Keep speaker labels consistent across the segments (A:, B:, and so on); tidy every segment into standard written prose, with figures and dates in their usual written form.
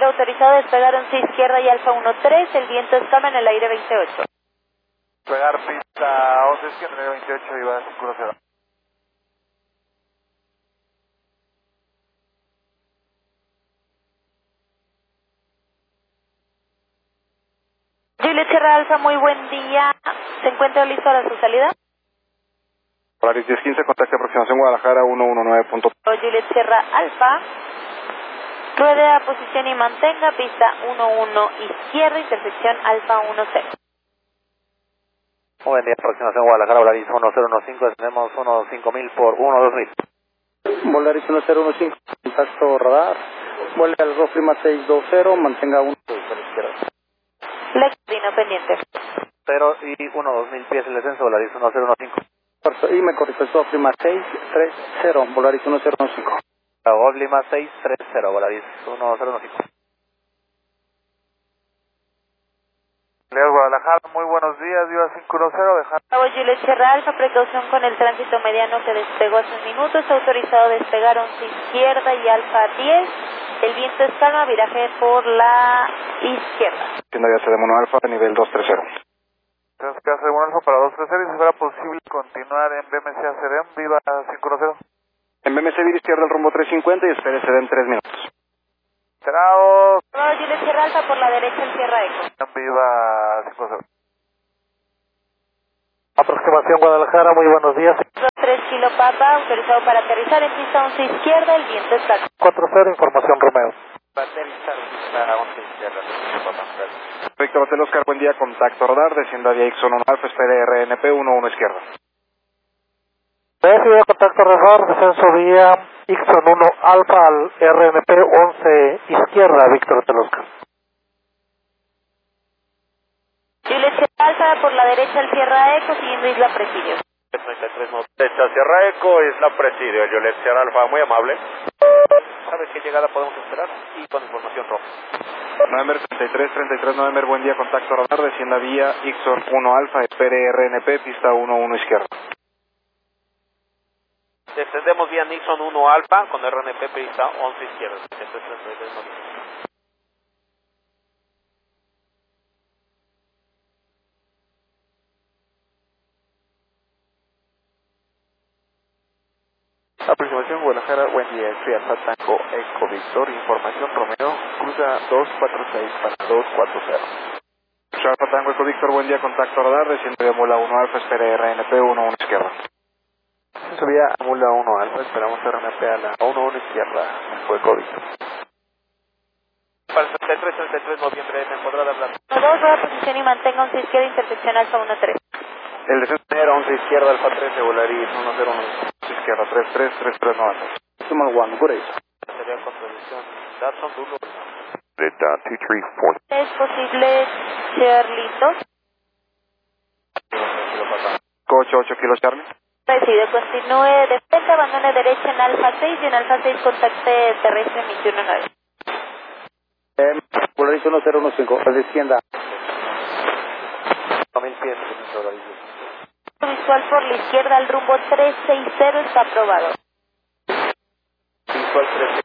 A: pasajero autorizado a despegar 11 izquierda y Alfa 13, el viento es calma en el aire 28.
B: Despegar pista 11 izquierda en el aire 28 y va a 5-0.
A: Juliet Sierra Alfa, muy buen día. ¿Se encuentra listo para su salida?
C: Polaris 1015, contacto aproximación Guadalajara 119.
A: Juliet Sierra Alfa, ruede a posición y mantenga pista 11 izquierda, intersección Alfa 10.
B: Buen día, aproximación Guadalajara, Volaris 1015, tenemos 15000 por 12000.
C: Volaris 1015, contacto radar, vuelve al Golf Lima 620, mantenga 1 a la izquierda.
A: Lectrino pendiente.
B: 0 y 2000 pies el descenso, Volaris 1015.
C: Y me corrijo, Golf Lima 630, Volaris 1015.
B: Golf Lima 630, Volaris 1015. Guadalajara, muy buenos días, Viva 510, dejando.
A: Juliet Sierra Alfa, precaución con el tránsito mediano que despegó hace un minuto, está autorizado a despegar 11 izquierda y Alfa 10, el viento es calma, viraje por la izquierda.
C: Tienda de Acedemon Alfa, nivel 230.
B: Tenemos que hacer un alfa para 230 y si fuera posible continuar en BMC ACDEM, Viva 510.
C: En BMC vira izquierda al rumbo 350 y espere en 3 minutos.
B: Cerrado.
A: Juliet Sierra Alfa, por la derecha el Sierra Eco.
B: Viva 510. Aproximación Guadalajara, muy buenos días.
A: 3 kilo Papa, autorizado para aterrizar en pista 11 izquierda, el viento es calma.
B: 40, información Romeo.
C: Aterrizar en pista 11 izquierda. Víctor Hotel Oscar, buen día, contacto radar, descienda vía Ixon 1 Alfa, espere RNP 11 izquierda.
B: Recibido contacto radar, descenso vía Ixon 1 Alfa al RNP 11 izquierda, Víctor Hotel Oscar.
A: Juliet Sierra Alfa, por la derecha el Sierra Eco, siguiendo Isla Presidio.
B: 33 derecha, Sierra Eco, Isla Presidio, Juliet Sierra Alfa, muy amable. ¿Sabes qué llegada podemos esperar? Y con información roja.
C: November 33, November, buen día, contacto radar, descienda vía Ixon 1 Alfa, espere RNP, pista 11 izquierda.
B: Descendemos vía Nixon 1 Alfa con RNP pista 11 izquierda. Aproximación Guadalajara, buen día, soy Alfa Tango Eco Victor, información Romeo, cruza 246 para 240.
C: Soy Alfa Tango Eco Víctor, buen día, contacto radar, descienda vía Mula 1 Alfa, espere RNP 11 izquierda.
B: Subía a Mula 1 Alfa, esperamos RNP a la 11 izquierda, fue COVID. Para el 33 noviembre, ¿me podrá hablar?
A: 2, rueda a posición y mantenga 11 izquierda, intersección Alfa 13.
C: El descenso era 11 izquierda, Alfa 13, Volaris 101 izquierda, 3390. Sumal 1, good eight.
B: Sería contribución, Datsun Dulu.
C: Delta 234.
A: ¿Es posible ser listo?
C: Coche 8 kilos Charlie.
A: Recibe, continúe de frente, abandone derecha en Alfa 6 y en Alfa 6 contacte terrestre en 219.
C: Volaris 1015, descienda.
B: 2000 pies,
A: Visual por la izquierda al rumbo 360 está aprobado.
B: Visual 13.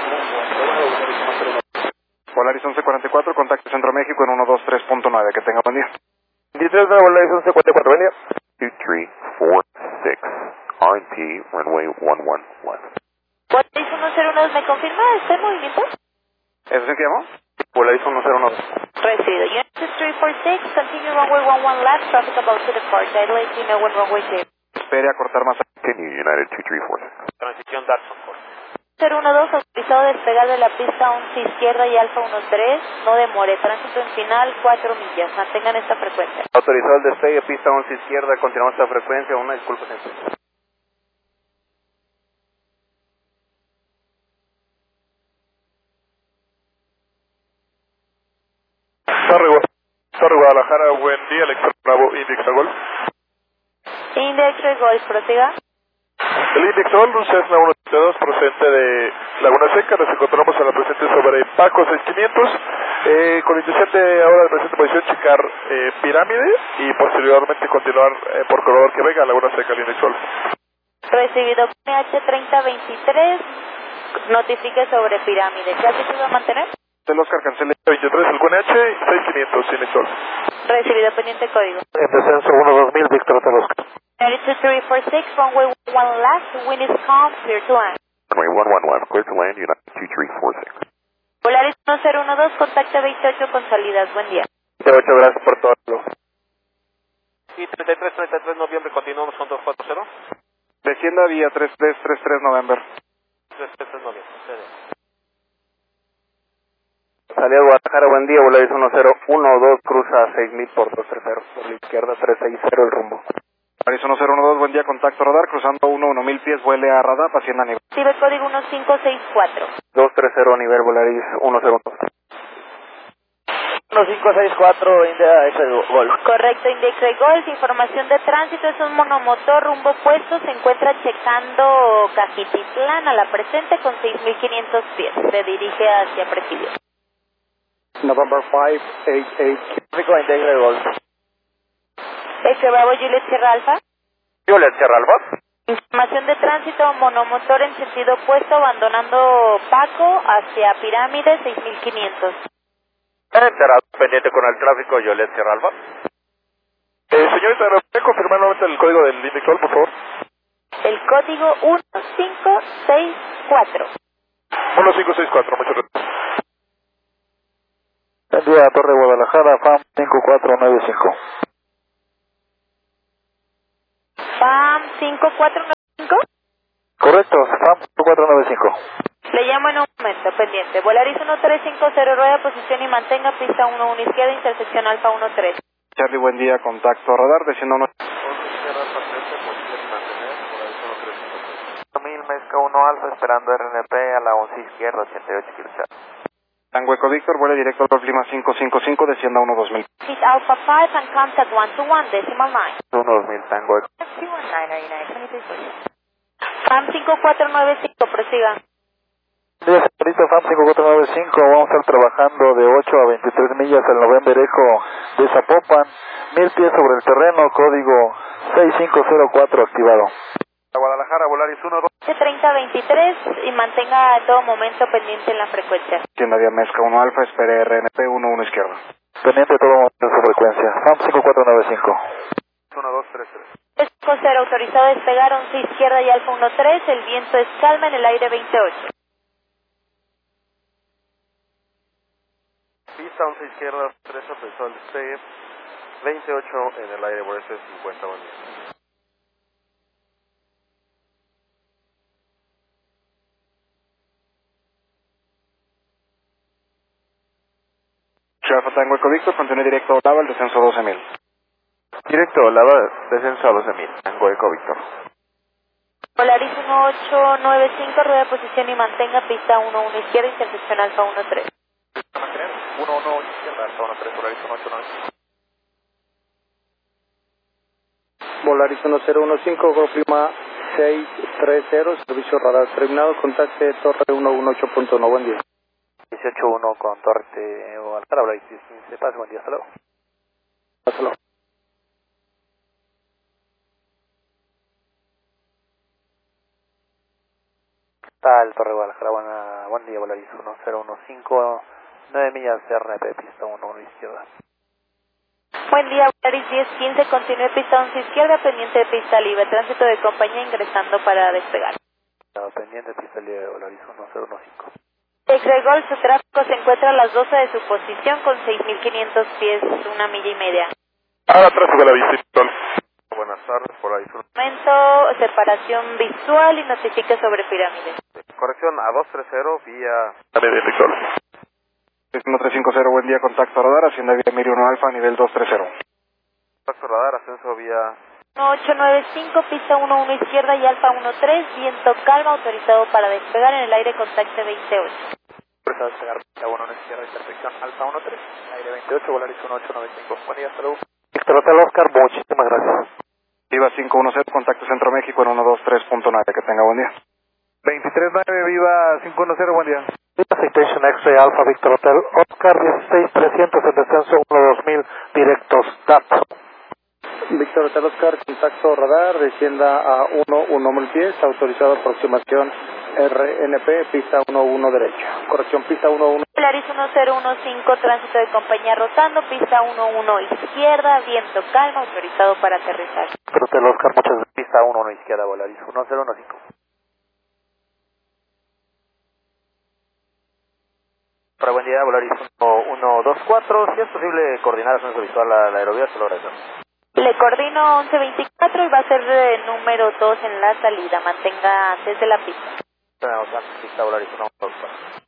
C: Volaris 1144, contacto Centro México en 123.9, que tenga buen día.
B: 23 de Volaris 1144, buen día.
D: 2346, RNP, runway 111.
A: Volaris 101, ¿me confirma este movimiento?
C: ¿Eso se llama?
B: Volaris 109.
A: Recibido. Unit 2346, continue runway 11 left, traffic about to depart. I'll let you know when runway 2.
C: Espere a cortar más.
D: Continue United 2346.
B: Transición Datsun Core.
A: 012, autorizado a despegar de la pista 11 izquierda y Alfa 13, no demore, tránsito en final 4 millas, mantengan esta frecuencia.
B: Autorizado el despegue, pista 11 izquierda, continuamos esta frecuencia, una disculpa siempre. Torre Guadalajara, buen día, Alex Bravo, Index Golf.
A: Index Golf, prosiga.
B: El Index Golf, Cessna 172, procedente de Laguna Seca, nos encontramos a la presente sobre Paco 6500, con intención de ahora de presente posición checar Pirámide y posteriormente continuar por corredor que venga a Laguna Seca, el Index Golf.
A: Recibido PH 3023, notifique sobre Pirámide. ¿Qué altitud va a mantener?
C: Hotel Oscar, cancele.
B: 23, el QNH, 6500, Phoenix Sol.
A: Recibido, pendiente código.
B: En descenso 1-2000, Víctor Hotel Oscar.
A: 32346, runway 1 left, wind is calm, clear to land.
D: Runway 111, clear to land, United 2346.
A: Polaris 1012, contacto 28 con salidas, buen día.
B: 28, gracias por todo.
E: Y 33 noviembre, continuamos con 240.
C: Descienda vía 3333 November.
E: 33 noviembre.
F: Salida Guadalajara, buen día, Volaris 1012, cruza 6000 por 230, por la izquierda 360 el rumbo.
C: Volaris 1012, buen día, contacto radar, cruzando 1000 pies, vuele a Radap, hacienda nivel.
A: Recibe código 1564.
F: 230 nivel Volaris 102.
B: 1564, India X Golf.
A: Correcto, Index Golf, información de tránsito, es un monomotor rumbo opuesto, se encuentra checando Cajititlán a la presente con 6500 pies, se dirige hacia Presidio.
F: November 588.
B: Tráfico Index Golf.
A: Eche Bravo Juliet Sierra Alfa.
F: Juliet Sierra Alfa.
A: Información de tránsito, monomotor en sentido opuesto, abandonando Paco hacia Pirámide, 6500.
F: Enterado, pendiente con el tráfico, Juliet Sierra Alfa.
B: Señorita, ¿me puede confirmar nuevamente el código del Index Golf, por favor?
A: El código 1564.
B: 1564, muchas gracias. Buen día, Torre Guadalajara, FAM 5495.
A: FAM 5495.
B: Correcto, FAM 5495.
A: Le llamo en un momento, pendiente. Volaris 1350, rueda, posición y mantenga pista 11 izquierda, intersección Alfa 13.
C: Charlie, buen día, contacto radar, descienda 1.
F: Mezca 1 Alfa, esperando RNP a la 11 izquierda, 88 km.
C: Tango Eco Víctor, vuele directo al Lima 555, descienda 12000.
A: Seat Alpha 5 and contact 121, decimal 9.
F: 12000 Tango Eco.
A: FAM 5495, prosiga.
B: Día señorita, FAM 5495, vamos a estar trabajando de 8 a 23 millas al November Eco de Zapopan, 1000 pies sobre el terreno, código 6504 activado.
F: Guadalajara, Volaris
A: 3023 y mantenga en todo momento pendiente en la frecuencia.
C: Tienda vía Mezca 1 Alfa, espere RNP 11 izquierda.
B: Pendiente todo momento en su frecuencia, FAM 5495.
F: 1233.
A: 30 autorizado a despegar 11 izquierda y Alfa 13, el viento es calma en el aire 28.
F: Pista 11 izquierda, 3 autorizado al despegue, 28 en el aire, por eso es 50, buen día.
C: Alfa Tango Eco Víctor, continúe directo a Olava, el descenso 12000.
F: Directo a Olava, descenso a 12000, Tango Eco Víctor.
A: Polaris 1895, rueda de posición y mantenga pista 11 izquierda, intersección Alfa 13.
F: 11 izquierda, Alfa 13, Polaris 1895. Volaris 1015, Golf Lima 630, servicio radar terminado, contacte Torre 118.1, buen día. 18-1 con Torre Guadalajara, Volaris 15, pase, buen día, hasta luego. Hasta luego. Tal, Torre Guadalajara, buen día, Volaris 1015, 9 millas RNP, pista 11 izquierda.
A: Buen día, Volaris 1015, continúe pista 11 izquierda, pendiente de pista libre, tránsito de compañía ingresando para despegar.
F: Pendiente de pista libre, Volaris 1015.
A: X-Ray su tráfico se encuentra a las 12 de su posición con 6500 pies, 1 milla y media.
B: Ahora tráfico de la visita.
F: Buenas tardes, Volaris 1.
A: Momento, separación visual y notifique sobre pirámides.
F: Corrección a 230 vía...
C: Destino 350, buen día, contacto radar, hacienda vía Miri 1 Alfa, nivel 230.
F: Contacto radar, ascenso vía...
A: 1895, pista 11 izquierda y Alfa 13, viento calma, autorizado para despegar en el aire, contacte 28.
F: Autorizado a despegar, pista 1 izquierda, intersección Alfa 13, aire 28, Volaris 1895. Buen día, hasta luego.
B: Víctor Hotel Oscar, muchísimas gracias.
C: Viva 510, contacto Centro México en 123.9, que tenga buen día.
B: 239, Viva 510, buen día. Viva Citation X-Ray Alpha Víctor Hotel Oscar 16300 en descenso 12000 directos DAP.
F: Víctor Hotel Oscar, contacto radar, descienda a 11000 pies, autorizado aproximación RNP, pista 11 derecha. Corrección, pista 11.
A: Volaris 1015, tránsito de compañía rotando, pista 11 izquierda, viento calma, autorizado para aterrizar.
F: Hotel Oscar, muchas gracias. Pista 11 izquierda, Volaris 1015. Para buen día, Volaris 1124, si es posible coordinar ascenso visual a la aerovía, se lo agradezco.
A: Le coordino 1124 y va a ser número 2 en la salida, mantenga antes de la pista.
F: Tenemos antes pista Volaris 124.